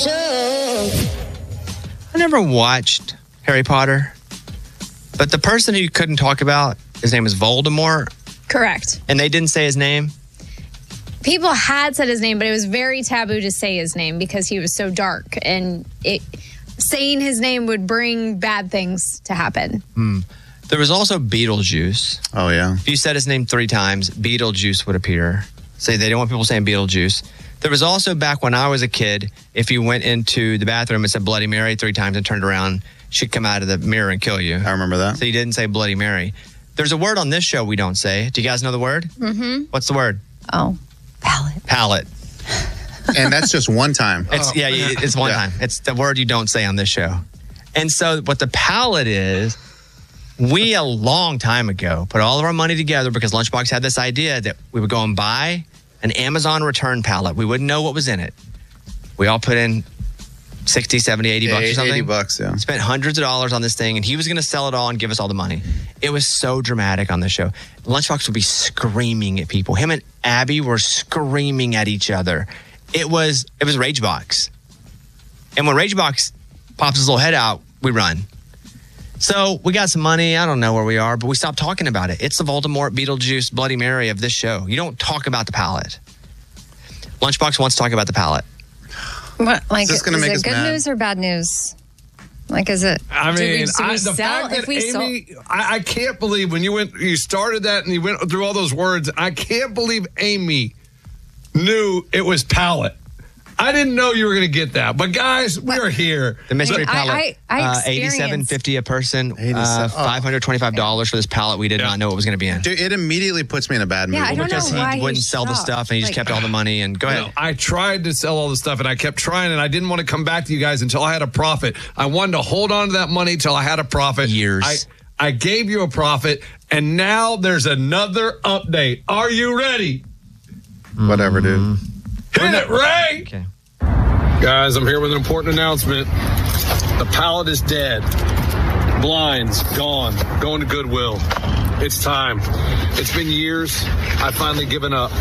I never watched Harry Potter, but the person who you couldn't talk about, his name is Voldemort. Correct. And they didn't say his name? People had said his name, but it was very taboo to say his name because he was so dark. And saying his name would bring bad things to happen. There was also Beetlejuice. Oh, yeah. If you said his name 3 times, Beetlejuice would appear. Say they don't want people saying Beetlejuice. There was also, back when I was a kid, if you went into the bathroom and said Bloody Mary 3 times and turned around, she'd come out of the mirror and kill you. I remember that. So you didn't say Bloody Mary. There's a word on this show we don't say. Do you guys know the word? Mm-hmm. What's the word? Oh, palate. Palate. And that's just one time. It's one time. It's the word you don't say on this show. And so what the palate is, we a long time ago put all of our money together because Lunchbox had this idea that we would go and buy an Amazon return pallet. We wouldn't know what was in it. We all put in 60, 70, 80 bucks or something. $80, yeah. Spent hundreds of dollars on this thing, and he was going to sell it all and give us all the money. It was so dramatic on this show. Lunchbox would be screaming at people. Him and Abby were screaming at each other. It was Ragebox. And when Ragebox pops his little head out, we run. So we got some money. I don't know where we are, but we stopped talking about it. It's the Voldemort, Beetlejuice, Bloody Mary of this show. You don't talk about the palate. Lunchbox wants to talk about the palate. What, like, Is this gonna make us good mad? news or bad news? Like, is it? I mean, the fact that Amy, I can't believe when you started that and you went through all those words. I can't believe Amy knew it was palate. I didn't know you were going to get that, but guys, we are here. The mystery palette, I experienced $87.50 a person, $525 for this pallet. We did not know what was going to be in. Dude, it immediately puts me in a bad mood. Yeah, I don't Because know why he wouldn't sell the stopped. stuff and he just kept all the money. And go ahead. I tried to sell all the stuff and I kept trying and I didn't want to come back to you guys until I had a profit. I wanted to hold on to that money till I had a profit. Years. I gave you a profit and now there's another update. Are you ready? Whatever, dude. Hit it, Ray! Okay. Guys, I'm here with an important announcement. The pallet is dead. Blinds, gone. Going to Goodwill. It's time. It's been years. I've finally given up.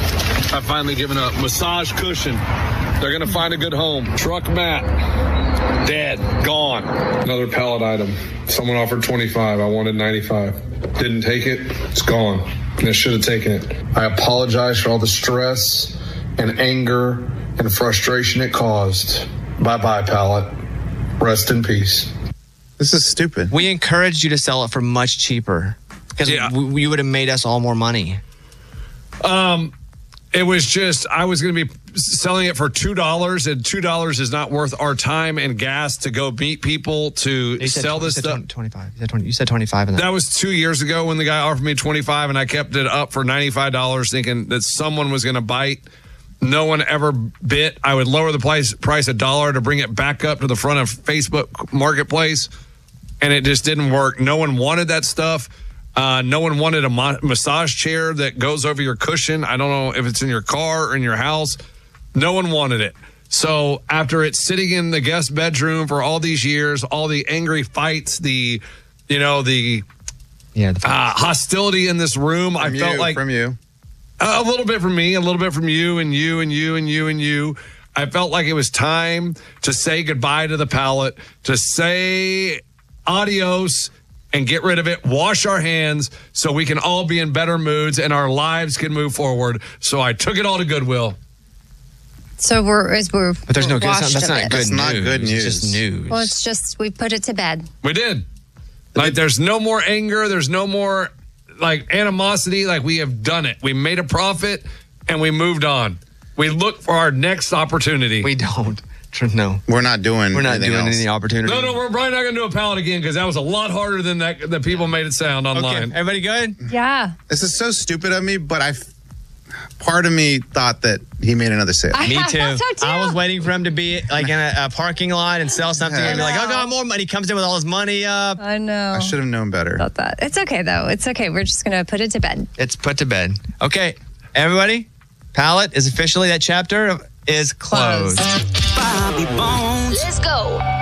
Massage cushion. They're going to find a good home. Truck mat. Dead. Gone. Another pallet item. Someone offered 25. I wanted 95. Didn't take it. It's gone. And I should have taken it. I apologize for all the stress and anger and frustration it caused. Bye-bye, pallet. Rest in peace. This is stupid. We encouraged you to sell it for much cheaper because you would have made us all more money. It was just, I was going to be selling it for $2, and $2 is not worth our time and gas to go meet people to sell this stuff. 25. You said 25. In That was 2 years ago when the guy offered me 25 and I kept it up for $95 thinking that someone was going to bite. No one ever bit. I would lower the price $1 to bring it back up to the front of Facebook Marketplace, and it just didn't work. No one wanted that stuff. No one wanted a massage chair that goes over your cushion. I don't know if it's in your car or in your house. No one wanted it. So after it's sitting in the guest bedroom for all these years, all the angry fights, the hostility in this room, I felt like from you. A little bit from me, a little bit from you and you and you and you and you. I felt like it was time to say goodbye to the pallet, to say adios and get rid of it, wash our hands so we can all be in better moods and our lives can move forward. So I took it all to Goodwill. So we're but there's no good. washed That's of not it. good That's news. not good news. It's just news. Well, it's just we put it to bed. We did. Like there's no more anger. There's no more like animosity. Like we have done it. We made a profit and we moved on. We look for our next opportunity. We don't. No. We're not doing any opportunity. No, we're probably not going to do a pallet again because that was a lot harder than that people made it sound online. Okay. Everybody good? Yeah. This is so stupid of me, but part of me thought that he made another sale. Me I too. thought so, too. I was waiting for him to be like in a parking lot and sell something and be like, "Oh, got more money." He comes in with all his money up. I know. I should have known better. About that. It's okay, though. It's okay. We're just going to put it to bed. It's put to bed. Okay, everybody. Pallet is officially, that chapter is closed. Closed. Let's go.